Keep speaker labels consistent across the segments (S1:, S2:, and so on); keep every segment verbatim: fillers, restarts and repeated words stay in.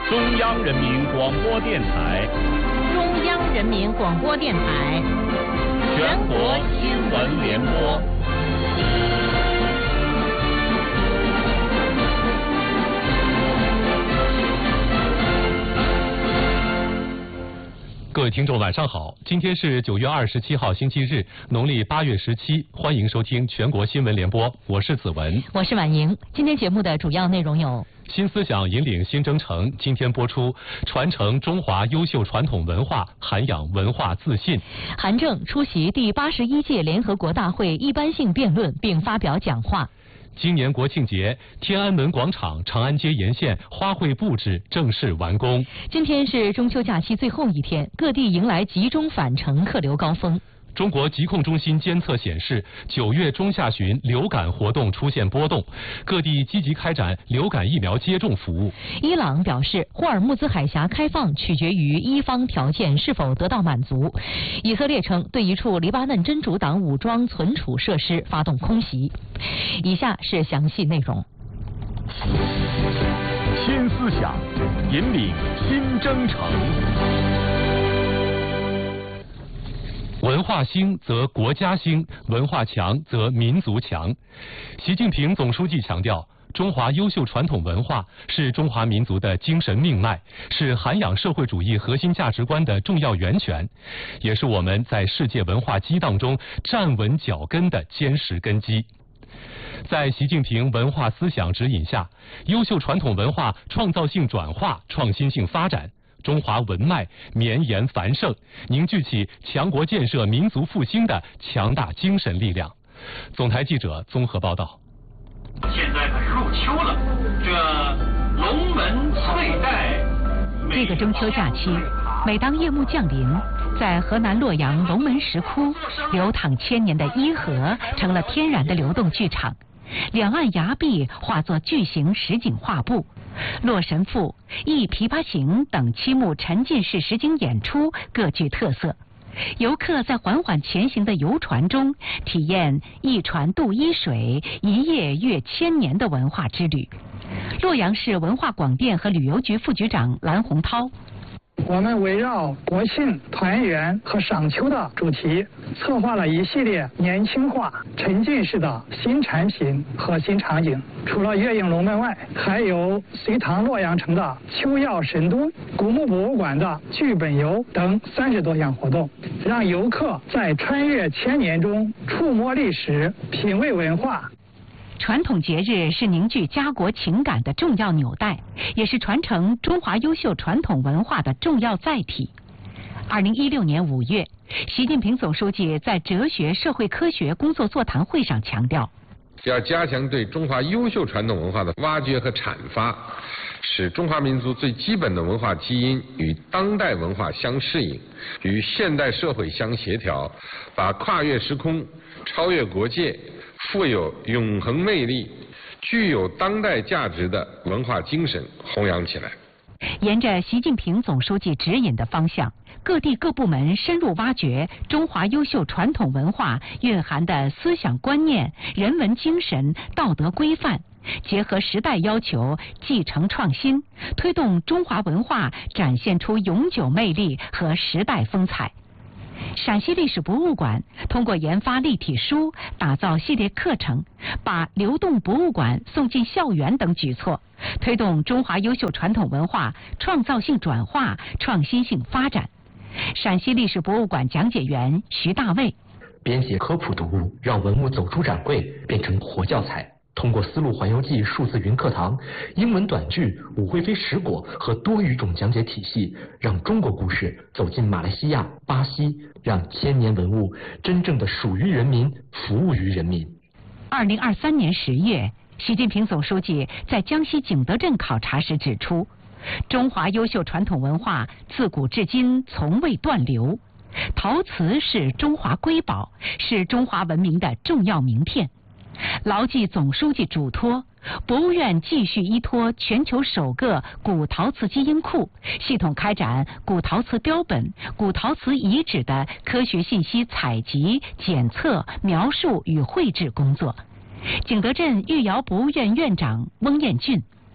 S1: 中央人民广播电台，
S2: 中央人民广播电台，
S1: 全国新闻联播。
S3: 各位听众晚上好，今天是九月二十七号星期日，农历八月十七，欢迎收听全国新闻联播，我是子文，
S2: 我是婉莹。今天节目的主要内容有：
S3: 新思想引领新征程，今天播出传承中华优秀传统文化，涵养文化自信。
S2: 韩正出席第八十一届联合国大会一般性辩论并发表讲话。
S3: 今年国庆节，天安门广场、长安街沿线花卉布置正式完工。
S2: 今天是中秋假期最后一天，各地迎来集中返程客流高峰。
S3: 中国疾控中心监测显示，九月中下旬流感活动出现波动，各地积极开展流感疫苗接种服务。
S2: 伊朗表示，霍尔木兹海峡开放取决于伊方条件是否得到满足。以色列称对一处黎巴嫩真主党武装存储设施发动空袭。以下是详细内容。
S1: 新思想引领新征程。
S3: 文化兴则国家兴，文化强则民族强。习近平总书记强调，中华优秀传统文化是中华民族的精神命脉，是涵养社会主义核心价值观的重要源泉，也是我们在世界文化激荡中站稳脚跟的坚实根基。在习近平文化思想指引下，优秀传统文化创造性转化、创新性发展，中华文脉绵延繁盛，凝聚起强国建设、民族复兴的强大精神力量。总台记者综合报道。
S4: 现在可是入秋了，这龙门翠带。
S2: 这个中秋假期，每当夜幕降临，在河南洛阳龙门石窟，流淌千年的伊河成了天然的流动剧场，两岸崖壁化作巨型实景画布。洛神赋、忆琵琶行等七幕沉浸式实景演出各具特色，游客在缓缓前行的游船中体验一船渡伊水，一夜阅千年的文化之旅。洛阳市文化广电和旅游局副局长蓝洪涛，
S5: 我们围绕国庆、团圆和赏秋的主题，策划了一系列年轻化、沉浸式的新产品和新场景。除了月影龙门外，还有隋唐洛阳城的秋曜神都、古墓博物馆的剧本游等三十多项活动，让游客在穿越千年中触摸历史、品味文化。
S2: 传统节日是凝聚家国情感的重要纽带，也是传承中华优秀传统文化的重要载体。二零一六年五月，习近平总书记在哲学社会科学工作座谈会上强调，
S6: 要加强对中华优秀传统文化的挖掘和阐发，使中华民族最基本的文化基因与当代文化相适应，与现代社会相协调，把跨越时空、超越国界、富有永恒魅力、具有当代价值的文化精神弘扬起来。
S2: 沿着习近平总书记指引的方向，各地各部门深入挖掘中华优秀传统文化蕴含的思想观念、人文精神、道德规范，结合时代要求，继承创新，推动中华文化展现出永久魅力和时代风采。陕西历史博物馆通过研发立体书、打造系列课程，把流动博物馆送进校园等举措，推动中华优秀传统文化创造性转化、创新性发展。陕西历史博物馆讲解员徐大卫，
S7: 编写科普读物，让文物走出展柜，变成活教材。通过丝路环游记数字云课堂、英文短剧、武惠妃食果和多语种讲解体系，让中国故事走进马来西亚、巴西，让千年文物真正的属于人民，服务于人民。
S2: 二零二三年十月，习近平总书记在江西景德镇考察时指出，中华优秀传统文化自古至今从未断流，陶瓷是中华瑰宝，是中华文明的重要名片。牢记总书记嘱托，博物院继续依托全球首个古陶瓷基因库，系统开展古陶瓷标本、古陶瓷遗址的科学信息采集、检测、描述与绘制工作。景德镇御窑博物院院长翁彦俊，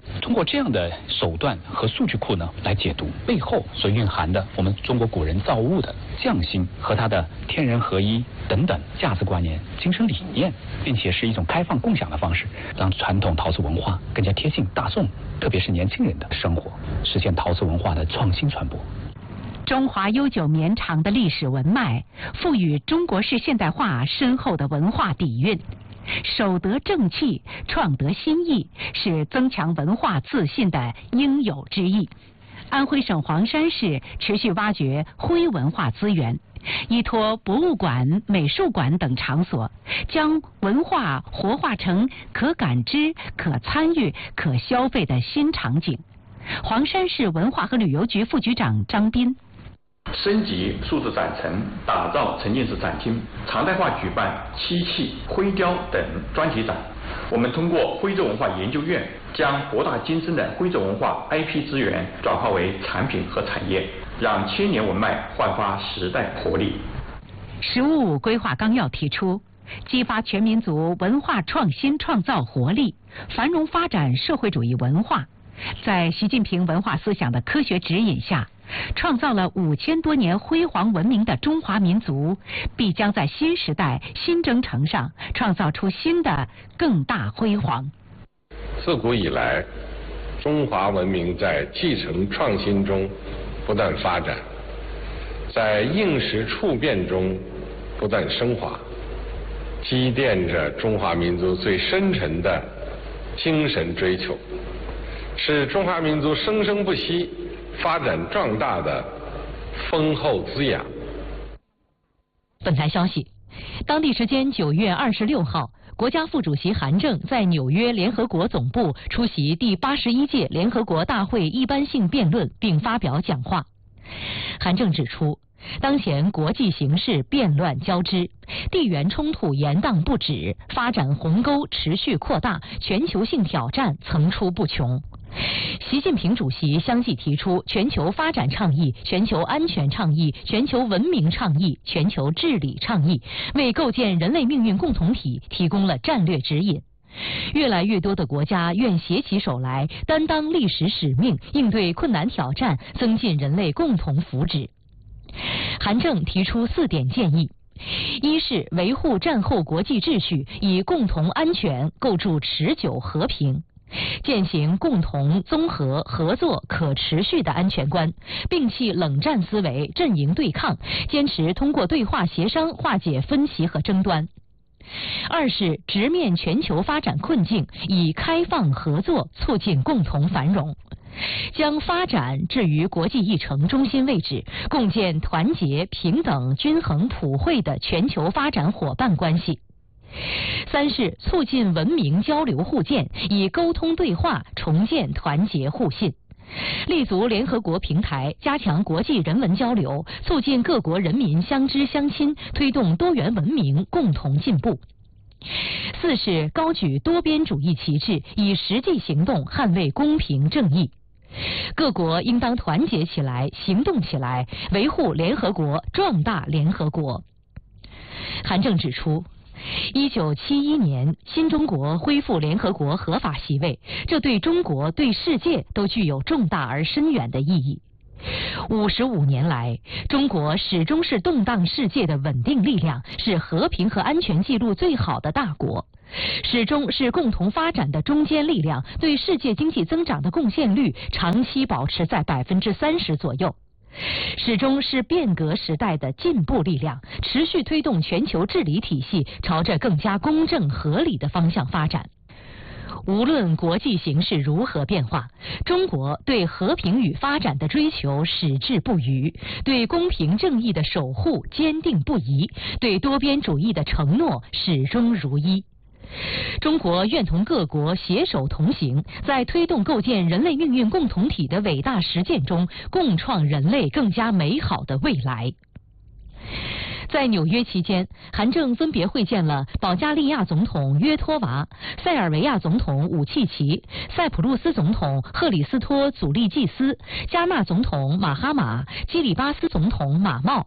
S8: 通过这样的手段和数据库呢，来解读背后所蕴含的我们中国古人造物的匠心和它的天人合一等等价值观念、精神理念，并且是一种开放共享的方式，让传统陶瓷文化更加贴近大众，特别是年轻人的生活，实现陶瓷文化的创新传播。
S2: 中华悠久绵长的历史文脉，赋予中国式现代化深厚的文化底蕴。守得正气，创得新意，是增强文化自信的应有之义。安徽省黄山市持续挖掘徽文化资源，依托博物馆、美术馆等场所，将文化活化成可感知、可参与、可消费的新场景。黄山市文化和旅游局副局长张斌。
S9: 升级数字展陈，打造沉浸式展厅，常态化举办漆器、徽雕等专题展。我们通过徽州文化研究院，将博大精深的徽州文化 I P 资源转化为产品和产业，让千年文脉焕发时代活力。
S2: 十五五规划纲要提出，激发全民族文化创新创造活力，繁荣发展社会主义文化。在习近平文化思想的科学指引下，创造了五千多年辉煌文明的中华民族，必将在新时代新征程上创造出新的更大辉煌。
S6: 自古以来，中华文明在继承创新中不断发展，在应时处变中不断升华，积淀着中华民族最深沉的精神追求，是中华民族生生不息、发展壮大的丰厚滋养。
S10: 本台消息，当地时间九月二十六号，国家副主席韩正在纽约联合国总部出席第八十一届联合国大会一般性辩论并发表讲话。韩正指出，当前国际形势变乱交织，地缘冲突延宕不止，发展鸿沟持续扩大，全球性挑战层出不穷。习近平主席相继提出全球发展倡议、全球安全倡议、全球文明倡议、全球治理倡议，为构建人类命运共同体提供了战略指引。越来越多的国家愿携起手来，担当历史使命，应对困难挑战，增进人类共同福祉。韩正提出四点建议：一是维护战后国际秩序，以共同安全构筑持久和平。践行共同、综合、合作、可持续的安全观，摒弃冷战思维、阵营对抗，坚持通过对话协商化解分歧和争端。二是直面全球发展困境，以开放合作促进共同繁荣，将发展置于国际议程中心位置，共建团结、平等、均衡、普惠的全球发展伙伴关系。三是促进文明交流互鉴，以沟通对话重建团结互信，立足联合国平台，加强国际人文交流，促进各国人民相知相亲，推动多元文明共同进步。四是高举多边主义旗帜，以实际行动捍卫公平正义。各国应当团结起来，行动起来，维护联合国，壮大联合国。韩正指出，一九七一年，新中国恢复联合国合法席位，这对中国、对世界都具有重大而深远的意义。五十五年来，中国始终是动荡世界的稳定力量，是和平和安全记录最好的大国，始终是共同发展的中坚力量，对世界经济增长的贡献率长期保持在百分之三十左右。始终是变革时代的进步力量，持续推动全球治理体系朝着更加公正合理的方向发展。无论国际形势如何变化，中国对和平与发展的追求矢志不渝，对公平正义的守护坚定不移，对多边主义的承诺始终如一。中国愿同各国携手同行，在推动构建人类命运共同体的伟大实践中，共创人类更加美好的未来。在纽约期间，韩正分别会见了保加利亚总统约托娃、塞尔维亚总统武契奇、塞浦路斯总统赫里斯托祖利季斯、加纳总统马哈马、基里巴斯总统马茂。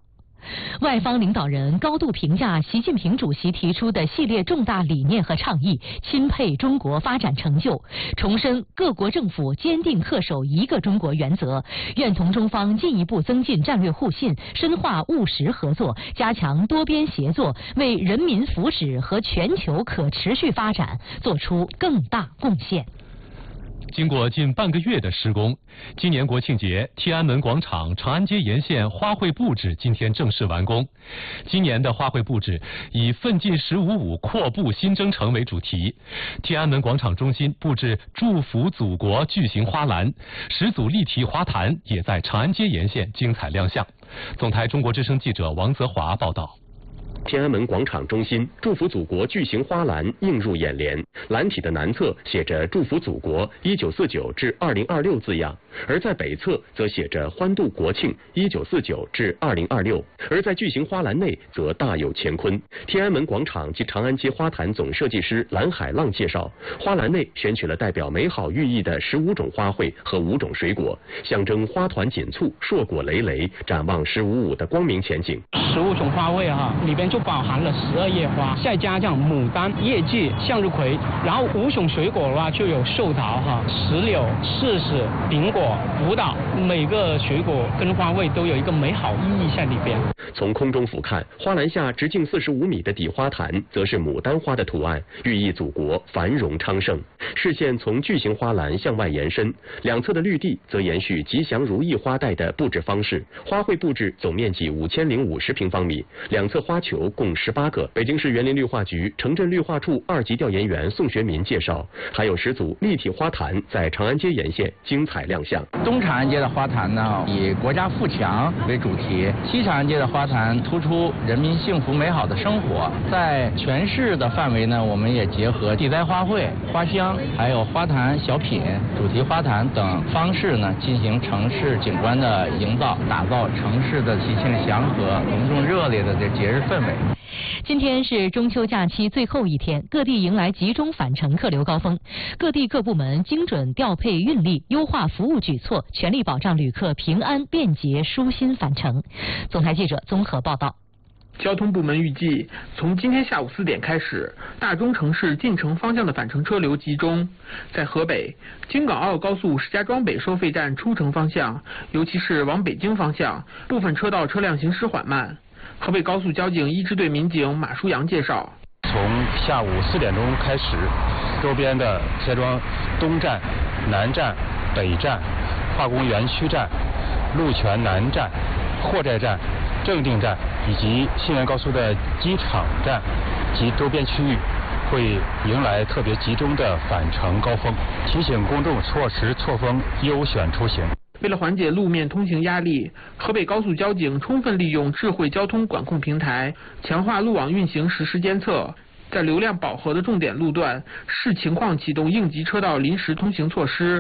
S10: 外方领导人高度评价习近平主席提出的系列重大理念和倡议，钦佩中国发展成就，重申各国政府坚定恪守一个中国原则，愿同中方进一步增进战略互信，深化务实合作，加强多边协作，为人民福祉和全球可持续发展做出更大贡献。
S3: 经过近半个月的施工，今年国庆节天安门广场、长安街沿线花卉布置今天正式完工。今年的花卉布置以奋进十五五阔步新征程为主题，天安门广场中心布置祝福祖国巨型花篮，十组立体花坛也在长安街沿线精彩亮相。总台中国之声记者王泽华报道。
S11: 天安门广场中心祝福祖国巨型花篮映入眼帘，篮体的南侧写着祝福祖国一九四九至二零二六字样，而在北侧则写着欢度国庆一九四九至二零二六，而在巨型花篮内则大有乾坤。天安门广场及长安街花坛总设计师蓝海浪介绍，花篮内选取了代表美好寓意的十五种花卉和五种水果，象征花团锦簇、硕果累累，展望十五五的光明前景。
S12: 十五种花卉哈，里边就包含了十二叶花，再加上牡丹、叶季、向日葵，然后五种水果的话就有寿桃哈、石榴、柿子、苹果、葡萄，每个水果跟花卉都有一个美好意义在里边。
S11: 从空中俯瞰，花篮下直径四十五米的底花坛，则是牡丹花的图案，寓意祖国繁荣昌盛。视线从巨型花篮向外延伸，两侧的绿地则延续吉祥如意花带的布置方式。花卉布置总面积五千零五十平方米，两侧花球共十八个。北京市园林绿化局城镇绿化处二级调研员宋学民介绍，还有十组立体花坛在长安街沿线精彩亮相。
S13: 东长安街的花坛呢，以国家富强为主题；西长安街的花坛突出人民幸福美好的生活。在全市的范围呢，我们也结合地栽花卉、花香，还有花坛小品、主题花坛等方式呢，进行城市景观的营造，打造城市的喜庆祥和、隆重热烈的这节日氛围。
S10: 今天是中秋假期最后一天，各地迎来集中返程客流高峰，各地各部门精准调配运力，优化服务举措，全力保障旅客平安便捷舒心返程。总台记者综合报道。
S14: 交通部门预计，从今天下午四点开始，大中城市进城方向的返程车流集中。在河北，京港澳高速石家庄北收费站出城方向，尤其是往北京方向，部分车道车辆行驶缓慢。河北高速交警一支队民警马书阳介绍，
S15: 从下午四点钟开始，周边的石家庄东站、南站、北站、化工园区站、鹿泉南站、货寨站、正定站以及西南高速的机场站及周边区域会迎来特别集中的返程高峰，提醒公众错时错峰优选出行。
S14: 为了缓解路面通行压力，河北高速交警充分利用智慧交通管控平台，强化路网运行实时监测，在流量饱和的重点路段视情况启动应急车道临时通行措施。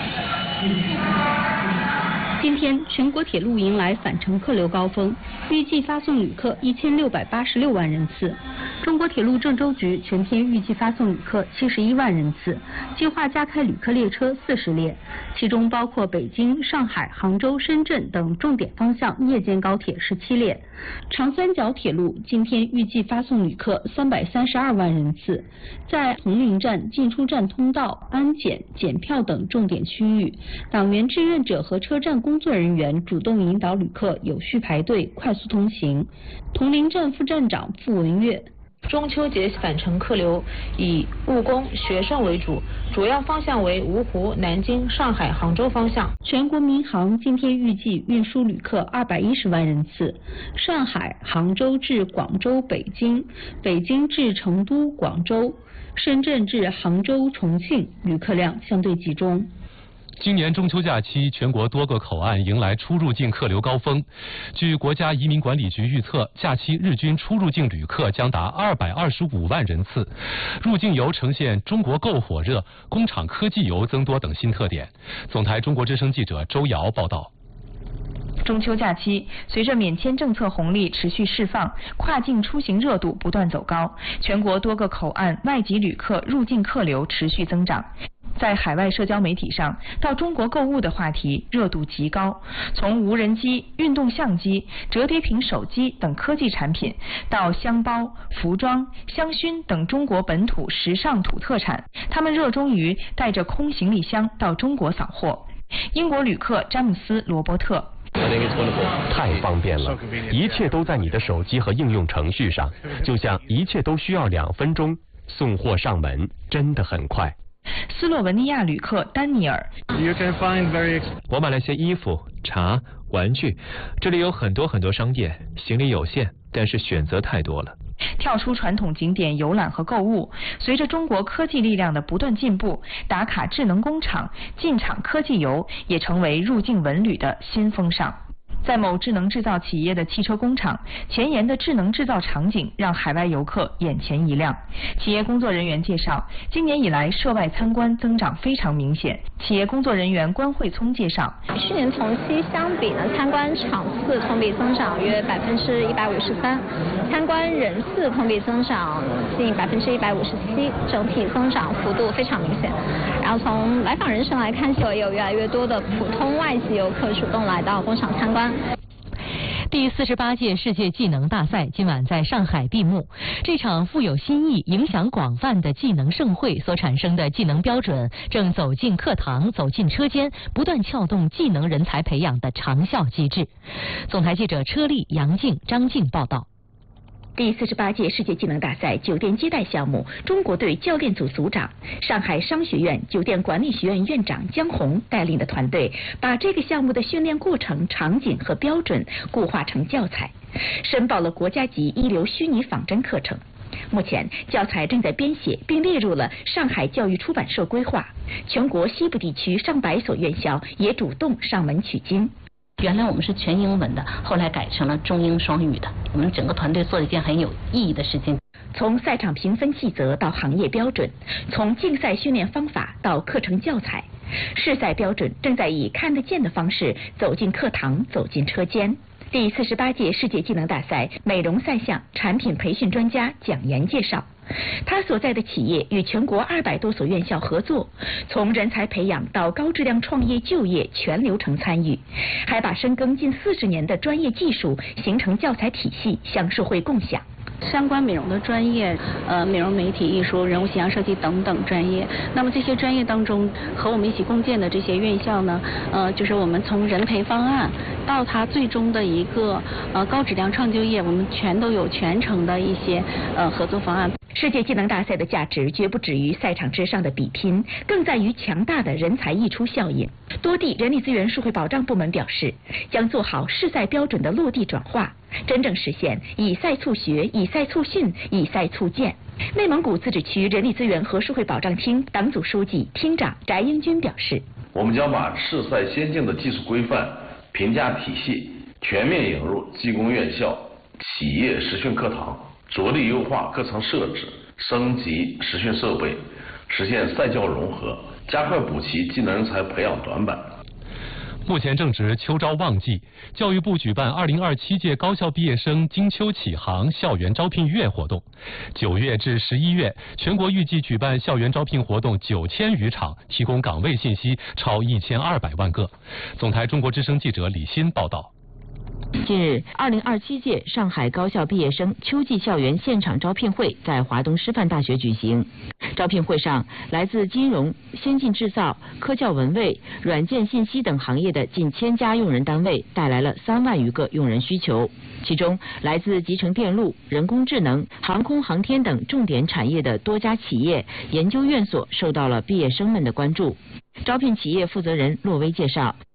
S16: 今天全国铁路迎来返程客流高峰，预计发送旅客一千六百八十六万人次。中国铁路郑州局全天预计发送旅客七十一万人次，计划加开旅客列车四十列，其中包括北京、上海、杭州、深圳等重点方向夜间高铁十七列。长三角铁路今天预计发送旅客三百三十二万人次，在铜陵站、进出站通道、安检、检票等重点区域，党员志愿者和车站工作人员主动引导旅客有序排队、快速通行。铜陵站副站长傅文月。
S17: 中秋节返程客流以务工、学生为主，主要方向为芜湖、南京、上海、杭州方向。
S16: 全国民航今天预计运输旅客二百一十万人次，上海、杭州至广州、北京，北京至成都、广州，深圳至杭州、重庆，旅客量相对集中。
S3: 今年中秋假期，全国多个口岸迎来出入境客流高峰。据国家移民管理局预测，假期日均出入境旅客将达二百二十五万人次。入境游呈现中国购火热、工厂科技游增多等新特点。总台中国之声记者周瑶报道。
S18: 中秋假期，随着免签政策红利持续释放，跨境出行热度不断走高，全国多个口岸外籍旅客入境客流持续增长。 在海外社交媒体上，到中国购物的话题热度极高。从无人机、运动相机、折叠屏手机等科技产品，到箱包、服装、香薰等中国本土时尚土特产，他们热衷于带着空行李箱到中国扫货。英国旅客詹姆斯·罗伯特。
S11: 太方便了，一切都在你的手机和应用程序上，就像一切都需要两分钟，送货上门真的很快。
S18: 斯洛文尼亚旅客丹尼尔，
S19: 我买了些衣服、茶、玩具，这里有很多很多商店，行李有限，但是选择太多了。
S18: 跳出传统景点游览和购物，随着中国科技力量的不断进步，打卡智能工厂、进场科技游也成为入境文旅的新风尚。在某智能制造企业的汽车工厂，前沿的智能制造场景让海外游客眼前一亮。企业工作人员介绍，今年以来涉外参观增长非常明显。企业工作人员关慧聪介绍，
S20: 去年同期相比呢，参观场次同比增长约百分之一百五十三，参观人次同比增长近百分之一百五十七，整体增长幅度非常明显。然后从来访人数来看，也有越来越多的普通外籍游客主动来到工厂参观。
S10: 第四十八届世界技能大赛今晚在上海闭幕。这场富有新意、影响广泛的技能盛会所产生的技能标准，正走进课堂、走进车间，不断撬动技能人才培养的长效机制。总台记者车丽、杨静、张静报道。
S21: 第四十八届世界技能大赛酒店接待项目，中国队教练组组长、上海商学院酒店管理学院院长姜红带领的团队，把这个项目的训练过程、场景和标准固化成教材，申报了国家级一流虚拟仿真课程。目前教材正在编写，并列入了上海教育出版社规划。全国西部地区上百所院校也主动上门取经。
S22: 原来我们是全英文的，后来改成了中英双语的。我们整个团队做了一件很有意义的事情。
S21: 从赛场评分细则到行业标准，从竞赛训练方法到课程教材，试赛标准正在以看得见的方式走进课堂，走进车间。第四十八届世界技能大赛美容赛项产品培训专家蒋岩介绍，他所在的企业与全国二百多所院校合作，从人才培养到高质量创业就业全流程参与，还把深耕近四十年的专业技术形成教材体系向社会共享。
S23: 相关美容的专业，呃，美容媒体艺术、人物形象设计等等专业。那么这些专业当中，和我们一起共建的这些院校呢，呃，就是我们从人培方案到它最终的一个呃高质量创就业，我们全都有全程的一些呃合作方案。
S21: 世界技能大赛的价值绝不止于赛场之上的比拼，更在于强大的人才溢出效应。多地人力资源社会保障部门表示，将做好试赛标准的落地转化，真正实现以赛促学、以赛促训、以赛促建。内蒙古自治区人力资源和社会保障厅党组书记、厅长翟英军表示，
S24: 我们将把试赛先进的技术规范、评价体系全面引入技工院校、企业实训课堂，着力优化课程设置，升级实训设备，实现赛教融合，加快补齐技能人才培养短板。
S3: 目前正值秋招旺季，教育部举办二零二七届高校毕业生金秋启航校园招聘月活动。九月至十一月，全国预计举办校园招聘活动九千余场，提供岗位信息超一千二百万个。总台中国之声记者李欣报道。
S21: 近日，二零二七届上海高校毕业生秋季校园现场招聘会在华东师范大学举行。招聘会上，来自金融、先进制造、科教文卫、软件信息等行业的近千家用人单位带来了三万余个用人需求。其中，来自集成电路、人工智能、航空航天等重点产业的多家企业、研究院所受到了毕业生们的关注。招聘企业负责人骆威介绍，